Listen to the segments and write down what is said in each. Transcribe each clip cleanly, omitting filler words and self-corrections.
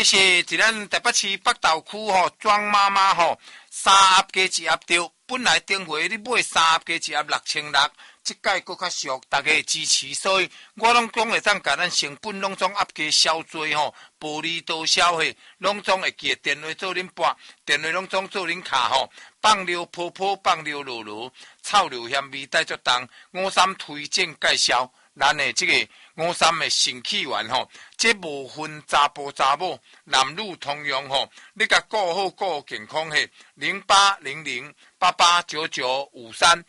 谢谢咱台北市北投区庄妈妈3盒加1盒掉，本来顶回你买3盒加1盒6600，这届搁较俗，大家支持，所以我拢讲会当甲咱成本拢总压价销罪薄利多销拢总会记电话做恁拨，电话拢总做恁卡放流泡泡，放流落落，臭流香味带足重，53推荐介绍。咱的这个53的神气丸这无分查甫查某，男女通用你甲顾好顾健康0800889953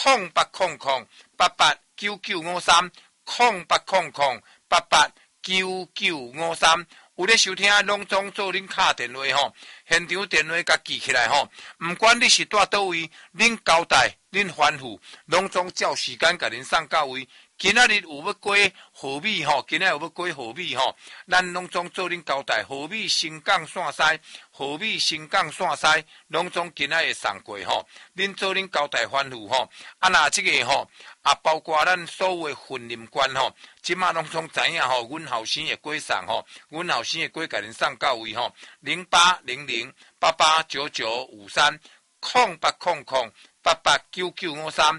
0800889953 0800889953。有咧收听拢总做恁敲电话现场电话甲记起来毋管你是住倒位，恁交代恁吩咐，拢总照时间甲恁送到位。今仔日有要过河米今仔有要过河米咱拢总做恁交代。河米新港线西，河米新港线西，拢总今仔会送过恁做恁交代吩咐若这个包括咱所有的婚姻观即马拢总知影阮后生会过送阮后生会过甲恁送到位0800889953 0800889953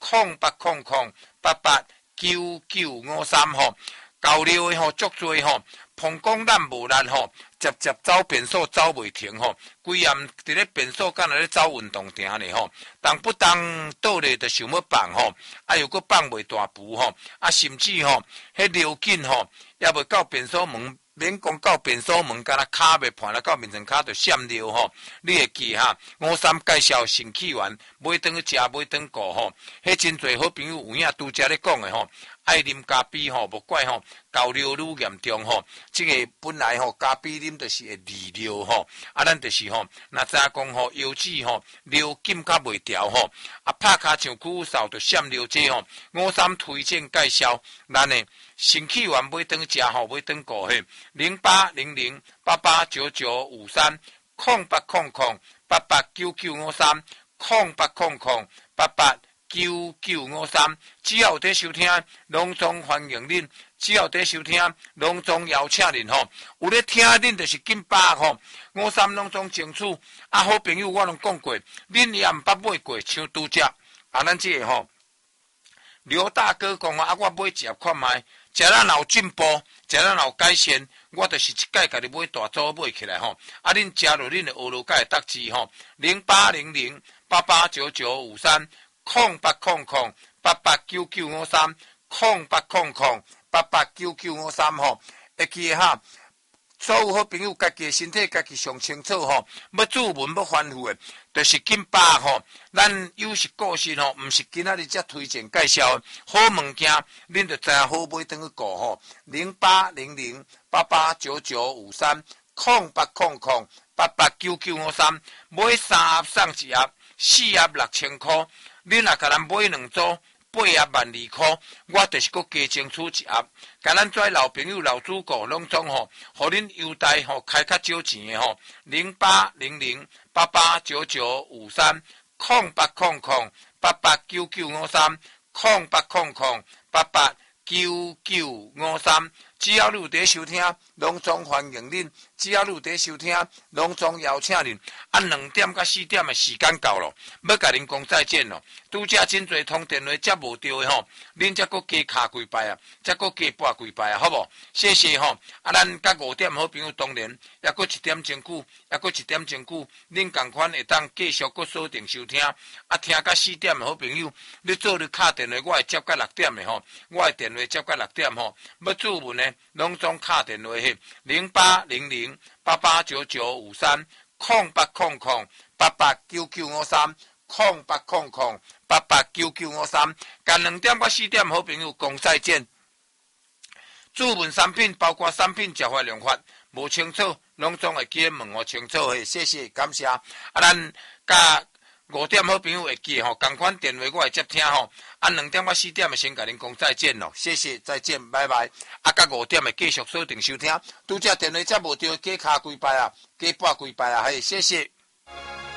0800889953交流的足多碰讲咱无力接走便所走袂停规暗伫咧便所敢若咧走运动场咧动不动倒咧就想要放又搁放袂大步甚至迄流紧也未到便所门，免讲到便所门，敢若骹未盘了到面前骹就闪流你会记53介绍神气丸，买顿去食，买顿顾迄真侪好朋友有影拄则咧讲的爱啉咖啡无怪交流愈严重这个本来咖啡啉就是会利尿咱就是若知影讲腰子尿紧较袂调拍骹上久扫就闪尿这53推荐介绍咱的神气丸，买顿食买顿顾0800889953 0800889953 0800889953，只要有在收听，拢总欢迎恁；只要有在收听，拢总邀请恁有咧听恁就是紧把53拢总清楚。好朋友我拢讲过，恁也毋捌买过，像拄则咱这个刘大哥讲我买一盒看卖，食咱有进步，食咱有改善，我就是一届甲你买大组买起来恁加入恁的欧罗盖特质0800889953 0800889953 0800889953会记所有好朋友家己的身体家己上清楚要注文要吩咐的，就是紧把咱有识故事毋是今仔日才推荐介绍好物件，恁就知影好买转去顾0800889953 0800889953买3盒送1盒，4盒6000块，恁若甲咱买2组8盒12000块，我就是搁加争取1盒，甲咱遮老朋友老主顾拢总互恁优待开较少钱的0800889953 0800889953 0800889953，只要你有在收听，拢总欢迎恁；只要你有在收听，拢总邀请恁。2点到4点的时间到了，要甲恁讲再见咯。拄则真侪通电话接无到的恁则搁加卡几摆啊，则搁加拨几摆啊，好无？谢谢咱甲5点好朋友当然也搁1点钟久，也搁1点钟久，恁共款会当继续搁锁定收听。听到4点的好朋友，你做你敲电话，我会接到6点的我的电话接到6点要注文的，拢总敲电话0800889953 0800889953 0800889953，甲2点到4点好朋友讲再见。注文产品包括产品交发量法无清楚，拢总会记问清楚谢谢感谢。咱甲5点好朋友会记同款电话我会接听2点到4点的先甲恁讲再见咯，谢谢再见，拜拜。甲5点的继续锁定收听，拄则电话接无到，加卡几摆啊，加拨几摆啊，谢谢。